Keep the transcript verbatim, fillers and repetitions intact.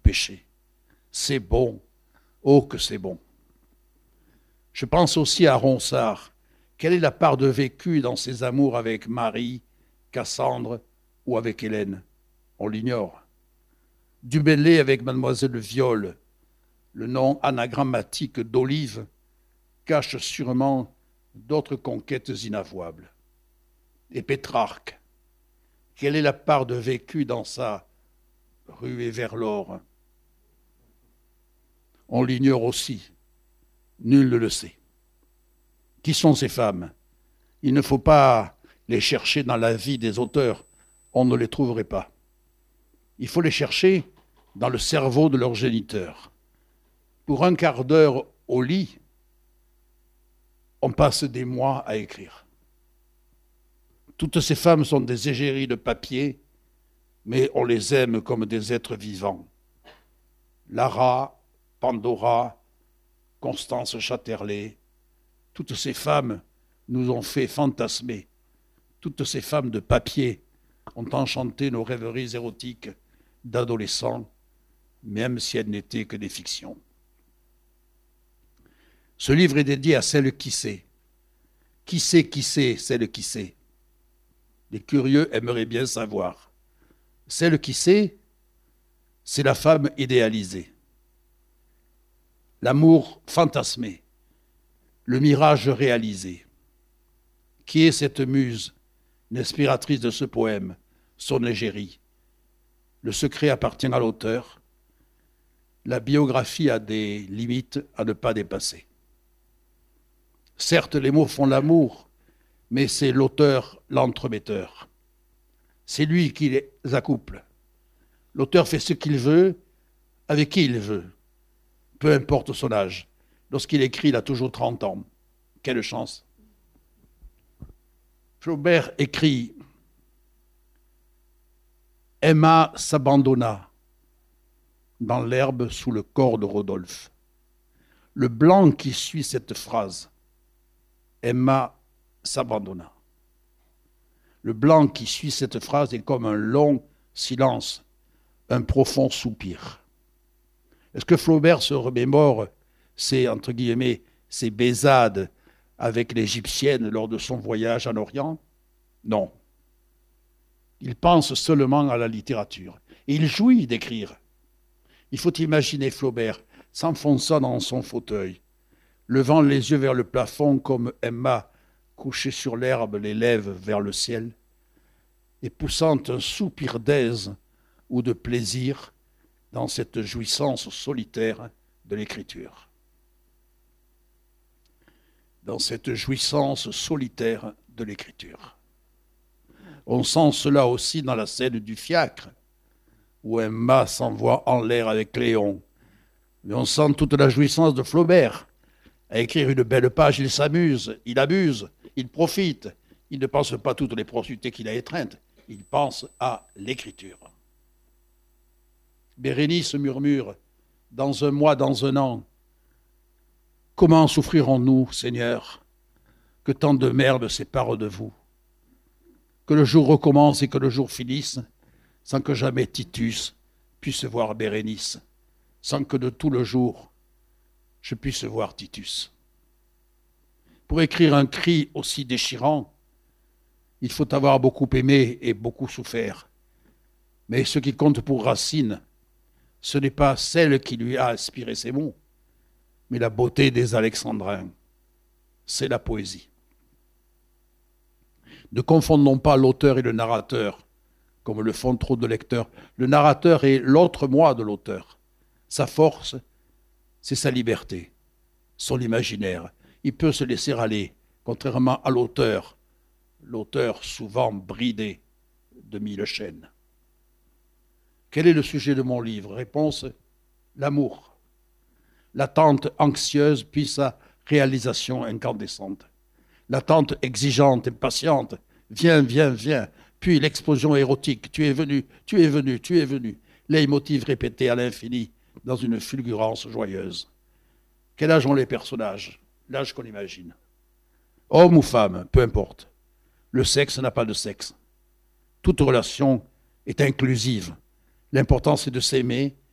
péché. C'est bon, oh que c'est bon. Je pense aussi à Ronsard. Quelle est la part de vécu dans ses amours avec Marie, Cassandre ou avec Hélène? On l'ignore. Du Bellay avec Mademoiselle Viole, le nom anagrammatique d'Olive, cache sûrement d'autres conquêtes inavouables. Et Pétrarque, quelle est la part de vécu dans sa ruée vers l'or? On l'ignore aussi. Nul ne le sait. Qui sont ces femmes? Il ne faut pas les chercher dans la vie des auteurs. On ne les trouverait pas. Il faut les chercher dans le cerveau de leur géniteur. Pour un quart d'heure au lit, on passe des mois à écrire. Toutes ces femmes sont des égéries de papier, mais on les aime comme des êtres vivants. Lara, Pandora, Constance Chatterley, toutes ces femmes nous ont fait fantasmer. Toutes ces femmes de papier ont enchanté nos rêveries érotiques d'adolescents, même si elles n'étaient que des fictions. Ce livre est dédié à celle qui sait. Qui sait qui sait celle qui sait? Les curieux aimeraient bien savoir. Celle qui sait, c'est la femme idéalisée. L'amour fantasmé, le mirage réalisé. Qui est cette muse, l'inspiratrice de ce poème, son égérie? Le secret appartient à l'auteur. La biographie a des limites à ne pas dépasser. Certes, les mots font l'amour, mais c'est l'auteur l'entremetteur. C'est lui qui les accouple. L'auteur fait ce qu'il veut, avec qui il veut, peu importe son âge. Lorsqu'il écrit, il a toujours trente ans. Quelle chance! Flaubert écrit « Emma s'abandonna dans l'herbe sous le corps de Rodolphe ». Le blanc qui suit cette phrase, Emma s'abandonna. Le blanc qui suit cette phrase est comme un long silence, un profond soupir. Est-ce que Flaubert se remémore ses, entre guillemets, ses baisades avec l'Égyptienne lors de son voyage en Orient? Non. Il pense seulement à la littérature. Et il jouit d'écrire. Il faut imaginer Flaubert s'enfonçant dans son fauteuil, levant les yeux vers le plafond comme Emma, couchée sur l'herbe, les lèvres vers le ciel, et poussant un soupir d'aise ou de plaisir dans cette jouissance solitaire de l'écriture. Dans cette jouissance solitaire de l'écriture. On sent cela aussi dans la scène du fiacre, où Emma s'envoie en l'air avec Léon. Mais on sent toute la jouissance de Flaubert. À écrire une belle page, il s'amuse, il abuse, il profite. Il ne pense pas à toutes les prostituées qu'il a étreintes. Il pense à l'écriture. Bérénice murmure, dans un mois, dans un an, comment souffrirons-nous, Seigneur, que tant de merde sépare de vous? Que le jour recommence et que le jour finisse, sans que jamais Titus puisse voir Bérénice, sans que de tout le jour, je puisse voir Titus. Pour écrire un cri aussi déchirant, il faut avoir beaucoup aimé et beaucoup souffert. Mais ce qui compte pour Racine, ce n'est pas celle qui lui a inspiré ces mots, mais la beauté des Alexandrins. C'est la poésie. Ne confondons pas l'auteur et le narrateur, comme le font trop de lecteurs. Le narrateur est l'autre moi de l'auteur. Sa force, c'est sa liberté, son imaginaire. Il peut se laisser aller, contrairement à l'auteur, l'auteur souvent bridé de mille chaînes. Quel est le sujet de mon livre? Réponse, l'amour. L'attente anxieuse puis sa réalisation incandescente. L'attente exigeante, impatiente, viens, viens, viens, puis l'explosion érotique, tu es venu, tu es venu, tu es venu, leitmotiv répété à l'infini dans une fulgurance joyeuse. Quel âge ont les personnages? L'âge qu'on imagine. Homme ou femme, peu importe. Le sexe n'a pas de sexe. Toute relation est inclusive. L'important, c'est de s'aimer